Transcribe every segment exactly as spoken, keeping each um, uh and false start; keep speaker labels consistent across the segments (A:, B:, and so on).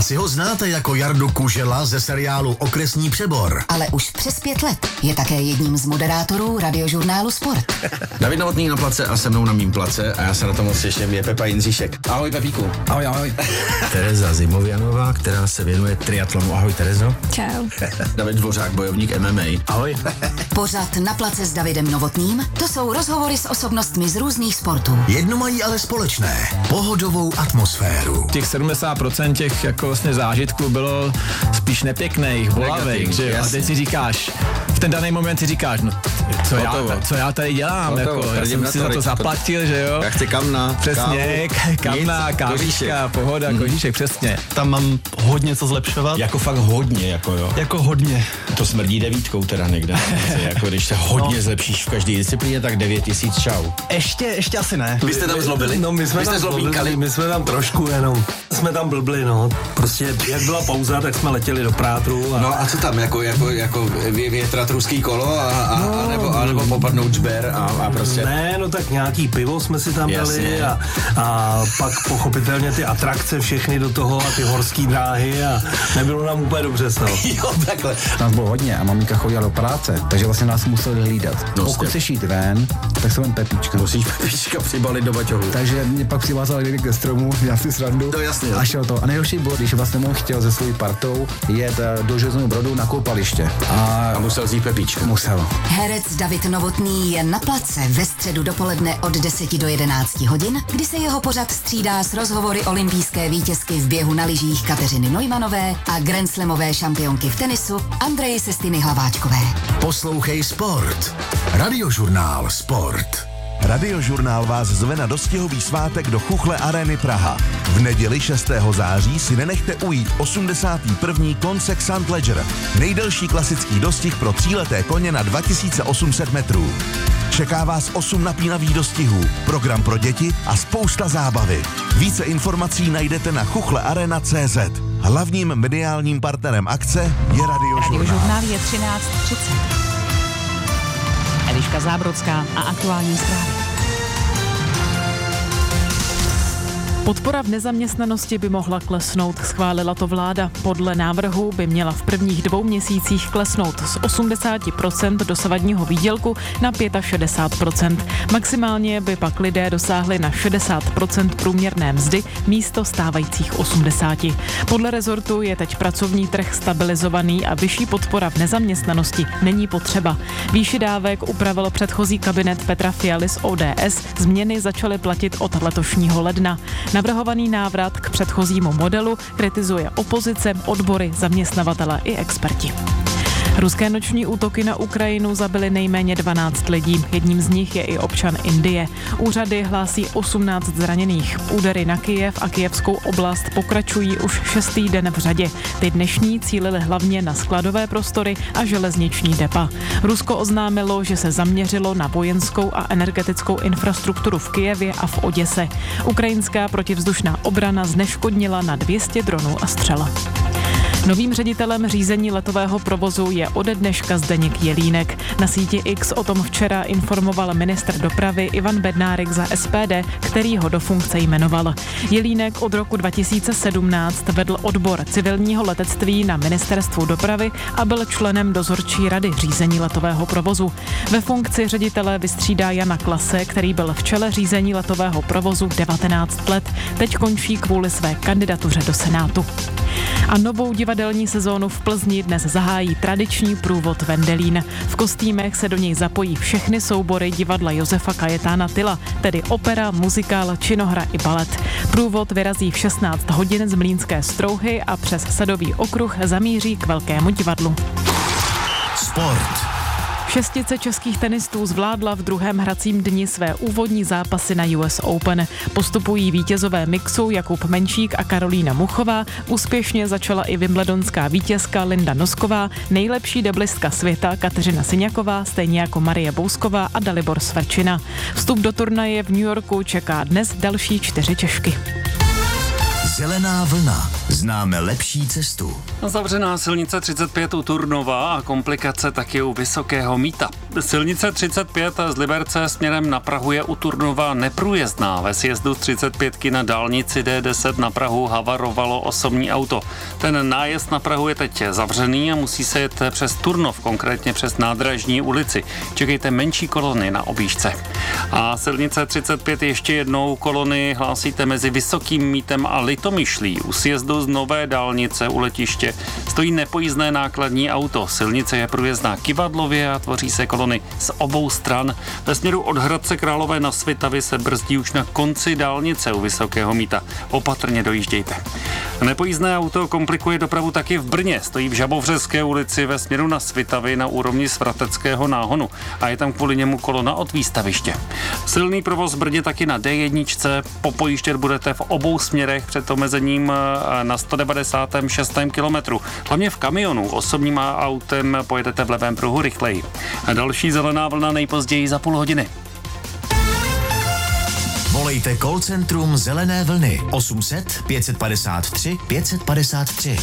A: Asi ho znáte jako Jardu Kužela ze seriálu Okresní přebor.
B: Ale už přes pět let je také jedním z moderátorů radiožurnálu Sport.
C: David Novotný na place a se mnou na mým place a já se na to moc těším, je Pepa Jindříšek. Ahoj Pepíku.
D: Ahoj, ahoj.
C: Tereza Zimovianová, která se věnuje triatlonu. Ahoj Terezo.
E: Čau.
C: David Dvořák, bojovník M M A.
D: Ahoj.
B: Pořad Na place s Davidem Novotným, to jsou rozhovory s osobnostmi z různých sportů.
A: Jedno mají ale společné. Pohodovou atmosféru.
D: Těch sedmdesát procent těch jako vlastně zážitků bylo spíš nepěkných, bolavých, že jo? A teď si říkáš, v ten daný moment si říkáš, no co, já, co já tady dělám,
C: Hotovo,
D: jako, já jsem si za to zaplatil, že jo?
C: Já chci kamna,
D: přesně,
C: kávu,
D: kamna, kávička, pohoda, mm. kožíšek, přesně.
F: Tam mám hodně co zlepšovat.
C: Jako fakt hodně, jako jo.
F: Jako hodně.
C: To smrdí devítkou teda někde. Jako když se hodně no. zlepšíš v každé disciplíně, tak devět tisíc čau.
F: Ještě, ještě asi ne.
C: Vy jste tam zlobili?
F: No my jsme
C: Vy jste
F: tam
C: zlobíkali?
F: My jsme tam trošku jenom. Jsme tam blbli, no. Prostě jak byla pauza, tak jsme letěli do Prátru. A...
C: No a co tam, jako, jako, jako větrat ruský kolo a, a, no, a, nebo, a nebo popadnout žber a, a prostě...
F: Ne, no tak nějaký pivo jsme si tam
C: Jasně.
F: dali a, a pak pochopitelně ty atrakce všechny do toho a ty horský dráhy a nebylo nám úplně dobře z toho.
C: Jo, takhle.
G: Nás bylo hodně a maminka chodila do práce, takže vlastně nás museli hlídat.
C: No,
G: Pokud chceš jít ven, tak se ven Pepíčka.
C: Musíš Pepíčka přibalit do baťohu.
G: Takže mě pak přivázal někdy ke stromu, já si srandu.
C: To jasně.
G: A šel to. A nejhorší bylo, když vlastně on chtěl se svojí partou jet do Železného Brodu na koupaliště. A,
C: a musel zjít Pepíčka.
G: Musel.
B: Herec David Novotný je na place ve středu dopoledne od deseti do jedenácti hodin, kdy se jeho pořad střídá s rozhovory olympijské vítězky v běhu na lyžích Kateřiny Neumannové a grandslamové šampionky v tenisu Andreji Sestiny Hlaváčkové.
A: Poslouchej Sport. Radiožurnál Sport.
H: Radiožurnál vás zve na dostihový svátek do Chuchle Areny Praha. V neděli šestého září si nenechte ujít osmdesátý první Koncek St. Ledger, nejdelší klasický dostih pro tříleté koně na dva tisíce osm set metrů. Čeká vás osm napínavých dostihů, program pro děti a spousta zábavy. Více informací najdete na chuchlearena tečka cé zet. Hlavním mediálním partnerem akce je Radiožurnál.
I: Radiožurnál je třináct třicet. Eliška Zábrodská a aktuální zprávy. Podpora v nezaměstnanosti by mohla klesnout, schválila to vláda. Podle návrhu by měla v prvních dvou měsících klesnout z osmdesát procent dosavadního výdělku na šedesát pět procent. Maximálně by pak lidé dosáhli na šedesát procent průměrné mzdy místo stávajících osmdesát. Podle rezortu je teď pracovní trh stabilizovaný a vyšší podpora v nezaměstnanosti není potřeba. Výši dávek upravil předchozí kabinet Petra Fialy z O D S, změny začaly platit od letošního ledna. Navrhovaný návrat k předchozímu modelu kritizuje opozice, odbory, zaměstnavatele i experti. Ruské noční útoky na Ukrajinu zabily nejméně dvanáct lidí. Jedním z nich je i občan Indie. Úřady hlásí osmnáct zraněných. Údery na Kyjev a kyjevskou oblast pokračují už šestý den v řadě. Ty dnešní cílily hlavně na skladové prostory a železniční depa. Rusko oznámilo, že se zaměřilo na vojenskou a energetickou infrastrukturu v Kyjevě a v Oděse. Ukrajinská protivzdušná obrana zneškodnila na dvě stě dronů a střel. Novým ředitelem řízení letového provozu je ode dneška Zdeněk Jelínek. Na síti X o tom včera informoval ministr dopravy Ivan Bednárik za S P D, který ho do funkce jmenoval. Jelínek od roku dva tisíce sedmnáct vedl odbor civilního letectví na ministerstvu dopravy a byl členem dozorčí rady řízení letového provozu. Ve funkci ředitele vystřídá Jana Klase, který byl v čele řízení letového provozu devatenáct let. Teď končí kvůli své kandidatuře do Senátu. A novou divadelní sezónu v Plzni dnes zahájí tradiční průvod Vendelín. V kostýmech se do něj zapojí všechny soubory divadla Josefa Kajetána Tyla, tedy opera, muzikál, činohra i balet. Průvod vyrazí v šestnáct hodin z Mlýnské Strouhy a přes Sadový okruh zamíří k Velkému divadlu.
A: Sport.
B: Šestice českých tenistů zvládla v druhém hracím dni své úvodní zápasy na U S Open. Postupují vítězové mixu Jakub Menšík a Karolína Muchová. Úspěšně začala i wimbledonská vítězka Linda Nosková, nejlepší deblistka světa Kateřina Syňaková, stejně jako Marie Bousková a Dalibor Sverčina. Vstup do turnaje v New Yorku čeká dnes další čtyři Češky.
A: Zelená vlna. Známe lepší cestu.
J: Zavřená silnice třicet pět u Turnova a komplikace taky u Vysokého Mýta.
E: Silnice třicet pět z Liberce směrem na Prahu je u Turnova neprůjezdná. Ve sjezdu z třicet pět na dálnici D deset na Prahu havarovalo osobní auto. Ten nájezd na Prahu je teď zavřený a musí se jet přes Turnov, konkrétně přes Nádražní ulici. Čekejte menší kolony na objížďce. A silnice třicet pět ještě jednou kolony hlásíte mezi Vysokým Mítem a Litomyšlí. U sjezdu z nové dálnice u letiště stojí nepojízdné nákladní auto. Silnice je průjezdná Kyvadlově a tvoří se kolony z obou stran. Ve směru od Hradce Králové na Svitavy se brzdí už na konci dálnice u Vysokého Míta. Opatrně dojíždějte. Nepojízdné auto komplikuje dopravu taky v Brně. Stojí v Žabovřeské ulici ve směru na Svitavy na úrovni Svrateckého náhonu a je tam kvůli němu kolona od výstaviště. Silný provoz v Brně taky na D jedna. Popojíždět budete v obou směrech před omezením na sto devadesát šest kilometru. Hlavně v kamionu. Osobním autem pojedete v levém pruhu rychleji. A další zelená vlna nejpozději za půl hodiny.
A: Volejte call centrum Zelené vlny osm set pět padesát tři pět padesát tři.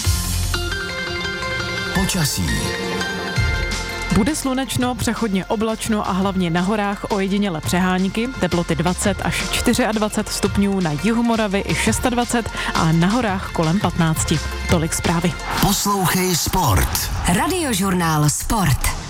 A: Počasí.
B: Bude slunečno, přechodně oblačno a hlavně na horách ojediněle přehánky, teploty dvacet až dvacet čtyři stupňů, na jihu Moravy i dvacet šest a na horách kolem patnáct. Tolik zprávy.
A: Poslouchej Sport.
J: Radiožurnál Sport.